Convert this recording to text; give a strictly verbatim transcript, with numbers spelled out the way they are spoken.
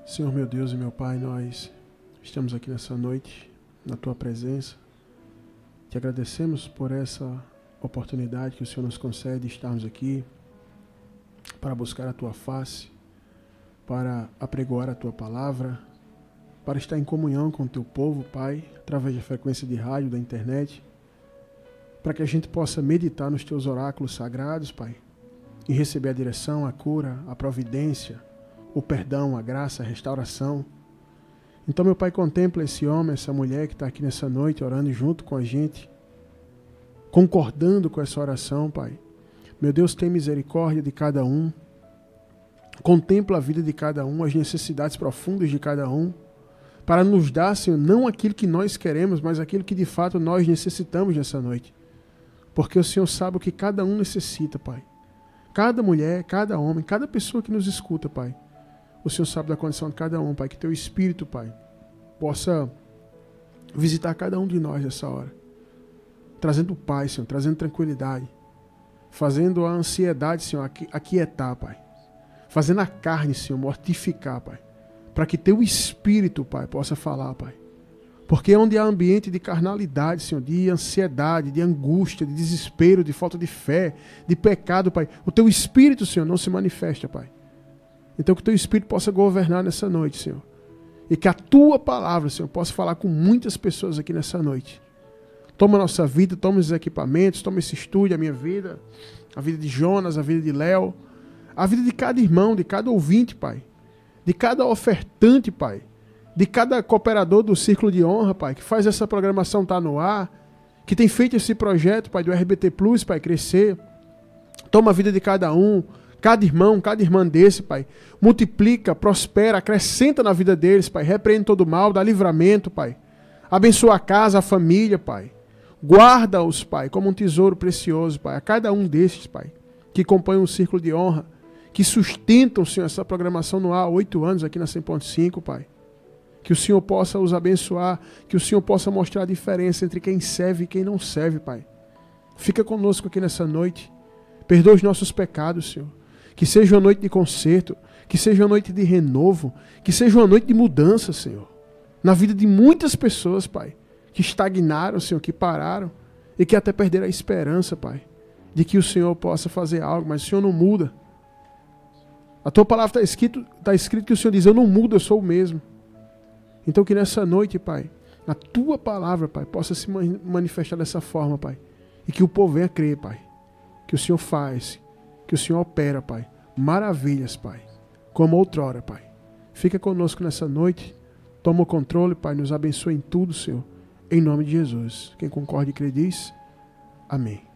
Senhor meu Deus e meu Pai, nós estamos aqui nessa noite, na Tua presença. Te agradecemos por essa oportunidade que o Senhor nos concede de estarmos aqui para buscar a Tua face, para apregoar a Tua palavra, para estar em comunhão com o Teu povo, Pai, através da frequência de rádio, da internet, para que a gente possa meditar nos Teus oráculos sagrados, Pai, e receber a direção, a cura, a providência, o perdão, a graça, a restauração. Então, meu Pai, contempla esse homem, essa mulher que está aqui nessa noite, orando junto com a gente, concordando com essa oração, Pai. Meu Deus, tem misericórdia de cada um. Contempla a vida de cada um, as necessidades profundas de cada um, para nos dar, Senhor, não aquilo que nós queremos, mas aquilo que de fato nós necessitamos nessa noite. Porque o Senhor sabe o que cada um necessita, Pai. Cada mulher, cada homem, cada pessoa que nos escuta, Pai. O Senhor sabe da condição de cada um, Pai. Que Teu Espírito, Pai, possa visitar cada um de nós nessa hora. Trazendo paz, Senhor, trazendo tranquilidade. Fazendo a ansiedade, Senhor, aquietar, Pai. Fazendo a carne, Senhor, mortificar, Pai. Para que Teu Espírito, Pai, possa falar, Pai. Porque onde há ambiente de carnalidade, Senhor, de ansiedade, de angústia, de desespero, de falta de fé, de pecado, Pai, o Teu Espírito, Senhor, não se manifesta, Pai. Então que o Teu Espírito possa governar nessa noite, Senhor. E que a Tua palavra, Senhor, possa falar com muitas pessoas aqui nessa noite. Toma a nossa vida, toma os equipamentos, toma esse estúdio, a minha vida, a vida de Jonas, a vida de Léo, a vida de cada irmão, de cada ouvinte, Pai. De cada ofertante, Pai. De cada cooperador do Círculo de Honra, Pai, que faz essa programação estar no ar, que tem feito esse projeto, Pai, do R B T Plus, Pai, crescer. Toma a vida de cada um, cada irmão, cada irmã desse, Pai. Multiplica, prospera, acrescenta na vida deles, Pai. Repreende todo mal, dá livramento, Pai. Abençoa a casa, a família, Pai. Guarda-os, Pai, como um tesouro precioso, Pai. A cada um destes, Pai, que compõem um Círculo de Honra, que sustentam, Senhor, essa programação no ar há oito anos aqui na cem ponto cinco, Pai. Que o Senhor possa os abençoar, que o Senhor possa mostrar a diferença entre quem serve e quem não serve, Pai. Fica conosco aqui nessa noite. Perdoa os nossos pecados, Senhor. Que seja uma noite de conserto, que seja uma noite de renovo, que seja uma noite de mudança, Senhor. Na vida de muitas pessoas, Pai, que estagnaram, Senhor, que pararam e que até perderam a esperança, Pai, de que o Senhor possa fazer algo, mas o Senhor não muda. A Tua palavra está escrito, está escrito que o Senhor diz, eu não mudo, eu sou o mesmo. Então que nessa noite, Pai, a Tua palavra, Pai, possa se manifestar dessa forma, Pai. E que o povo venha crer, Pai. Que o Senhor faz, que o Senhor opera, Pai. Maravilhas, Pai. Como outrora, Pai. Fica conosco nessa noite. Toma o controle, Pai. Nos abençoe em tudo, Senhor. Em nome de Jesus. Quem concorda e crê diz, amém.